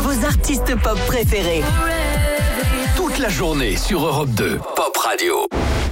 vos artistes pop préférés. Toute la journée sur Europe 2, Pop Radio.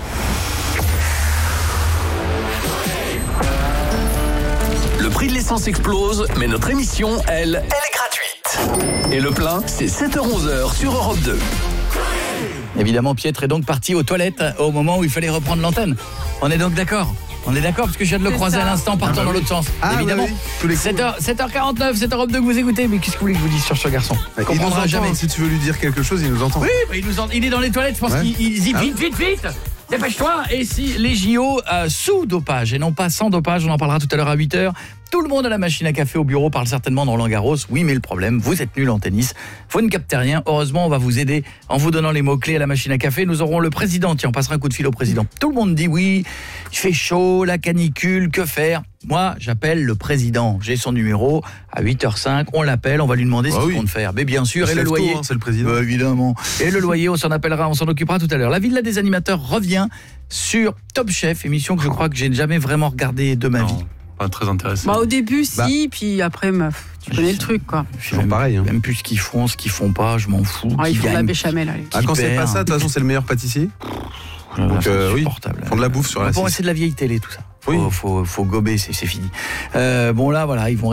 Le prix de l'essence explose, mais notre émission, elle est gratuite. Et le plein, c'est 7h-11h sur Europe 2. Évidemment, Pietre est donc parti aux toilettes au moment où il fallait reprendre l'antenne. On est donc d'accord. On est d'accord parce que je viens de le croiser à l'instant partant dans l'autre sens. Évidemment. Oui. 7h49, c'est Europe 2 que vous écoutez. Mais qu'est-ce que vous voulez que je vous dise sur ce garçon? Il comprendra jamais. Si tu veux lui dire quelque chose, il nous entend. Oui, il est dans les toilettes. Je pense qu'il dit vite. Dépêche-toi. Et si les JO sous dopage et non pas sans dopage, on en parlera tout à l'heure à 8h. Tout le monde à la machine à café au bureau parle certainement dans Roland-Garros. Oui, mais le problème, vous êtes nuls en tennis. Vous ne captez rien. Heureusement, on va vous aider en vous donnant les mots-clés à la machine à café. Nous aurons le président. Tiens, on passera un coup de fil au président. Tout le monde dit oui, il fait chaud, la canicule, que faire? Moi, j'appelle le président. J'ai son numéro à 8h05. On l'appelle, on va lui demander ce qu'il compte faire. Mais bien sûr, et le loyer, c'est le président. Évidemment. Et le loyer, on s'en occupera tout à l'heure. La Villa des animateurs revient sur Top Chef, émission que je crois que j'ai jamais vraiment regardée de ma vie. Pas très intéressant. Au début, si, puis après, tu connais le truc, quoi. C'est toujours pareil. Même plus ce qu'ils font pas, je m'en fous. Ils font de la béchamel, allez. Quand c'est pas ça, de toute façon, c'est le meilleur pâtissier. Donc, oui, ils font de la bouffe sur la 6. C'est de la vieille télé, tout ça. Oui. Faut gober, c'est fini. Bon là, voilà, ils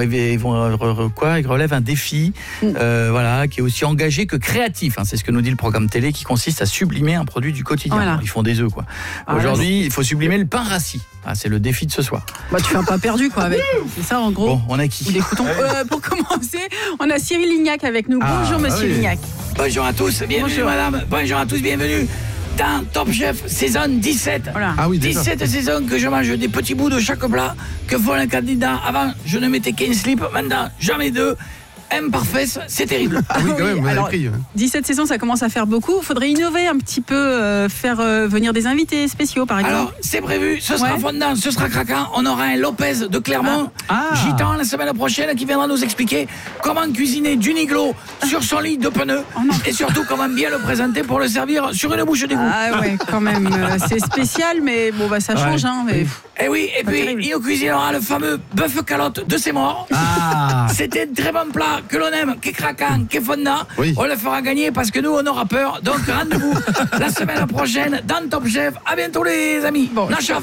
relèvent un défi, voilà, qui est aussi engagé que créatif. C'est ce que nous dit le programme télé, qui consiste à sublimer un produit du quotidien. Voilà. Ils font des œufs, quoi. Aujourd'hui, il faut sublimer le pain rassis. C'est le défi de ce soir. Tu fais un pain perdu, quoi. Avec. C'est ça, en gros. Bon, on a qui? Pour commencer, on a Cyril Lignac avec nous. Bonjour, monsieur Lignac. Bonjour à tous, bienvenue, madame. Bonjour à tous, bienvenue dans Top Chef saison 17. Voilà. 17 saisons que je mange des petits bouts de chaque plat que font les candidats. Avant, je ne mettais qu'un slip, maintenant, j'en mets 2. Parfait, c'est terrible. Oui, quand même, vous avez pris. 17 saisons, ça commence à faire beaucoup. Il faudrait innover un petit peu, faire venir des invités spéciaux, par exemple. Alors, c'est prévu, ce sera fondant, ce sera craquant. On aura un Lopez de Clermont, gitan, la semaine prochaine, qui viendra nous expliquer comment cuisiner du niglo sur son lit de pneus. Et surtout, comment bien le présenter pour le servir sur une bouche d'égout. Quand même, c'est spécial, mais bon, ça change. Mais... Et oui, et puis il nous cuisinera le fameux bœuf calotte de ses morts. C'était un très bon plat que l'on aime, qui est craquant, qui est fondant. On le fera gagner parce que nous, on aura peur. Donc, rendez-vous la semaine prochaine dans Top Chef. À bientôt, les amis. Nachaf.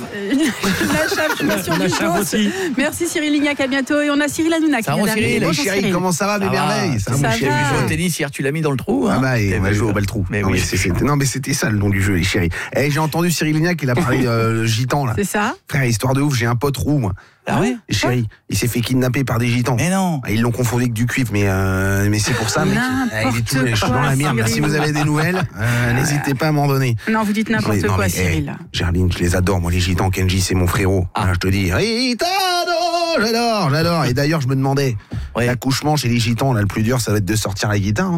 aussi. Merci Cyril Lignac, à bientôt. Et on a Cyril Hanouna qui vient d'arriver. Bonjour Cyril, comment ça va, mes merveilles? Ça va. J'ai vu jouer au tennis hier, tu l'as mis dans le trou. On va jouer au bel trou. Non, mais c'était ça le nom du jeu, les chéris. J'ai entendu Cyril Lignac, il a parlé gitan, là. C'est ça? Frère, histoire de ouf, j'ai un pote roux, moi. Ah ouais? Chéri, il s'est fait kidnapper par des gitans. Mais non. Ils l'ont confondu avec du cuivre, mais c'est pour ça, mec. Il est tout dans la merde. Si vous avez des nouvelles, n'hésitez pas à m'en donner. Non, vous dites n'importe quoi, Cyril. Gerline, je les adore, moi, les gitans. Kenji, c'est mon frérot. Je te dis, Gitano, j'adore. Et d'ailleurs, je me demandais, l'accouchement chez les gitans, là, le plus dur, ça va être de sortir la guitare.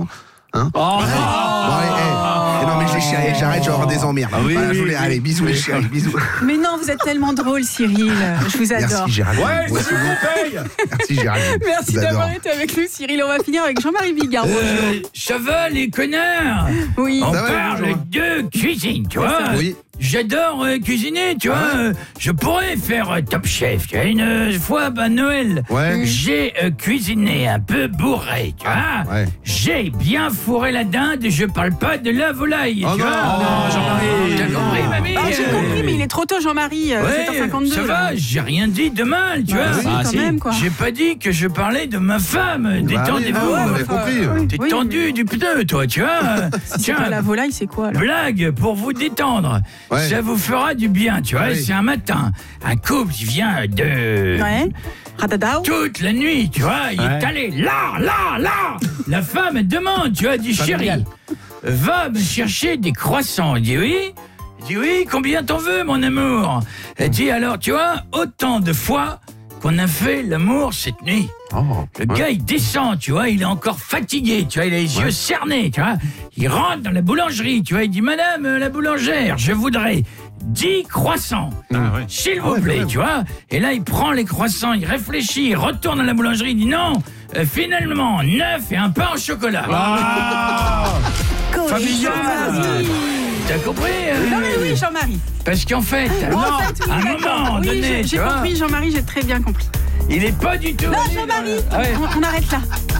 Non, mais j'arrête, je vais avoir des emmerdes. Allez, bisous les chéris, bisous. Mais non, vous êtes tellement drôle, Cyril. Je vous adore. Merci, Géraldine. Merci, Géraldine. Merci d'avoir été avec nous, Cyril. On va finir avec Jean-Marie Bigard. Cheval, les connards. Oui. On parle de cuisine, tu vois. Oui. J'adore cuisiner, tu vois. Je pourrais faire Top Chef. Tu vois, une fois à Noël, j'ai cuisiné un peu bourré, tu vois. J'ai bien fourré la dinde. Je parle pas de la volaille. Tu vois. Non, Jean-Marie. T'as compris, mamie? J'ai compris, mais il est trop tôt, Jean-Marie. 7h52. Ça va, j'ai rien dit de mal, tu vois. Quand même, quoi. J'ai pas dit que je parlais de ma femme. Détendez-vous. T'es tendu du pneu, toi, tu vois. C'est pas la volaille, c'est quoi, alors? Blague pour vous détendre. Ça vous fera du bien, tu vois. C'est un matin. Un couple qui vient de... toute la nuit, tu vois. Il est allé là. La femme demande, tu vois, dit chéri, va me chercher des croissants. Il dit oui. Il dit oui, combien t'en veux, mon amour? Elle dit alors, tu vois, autant de fois qu'on a fait l'amour cette nuit. Le gars, il descend, tu vois, il est encore fatigué, tu vois, il a les yeux cernés, tu vois. Il rentre dans la boulangerie, tu vois, il dit, madame la boulangère, je voudrais 10 croissants, s'il vous plaît, tu vois. Et là, il prend les croissants, il réfléchit, il retourne à la boulangerie, il dit non, finalement, 9 et un pain au chocolat. Familial. T'as compris Non mais oui, Jean-Marie. Parce qu'en fait, à un moment donné, j'ai compris, Jean-Marie, j'ai très bien compris. Il est pas du tout... Non, Jean-Marie, on arrête là.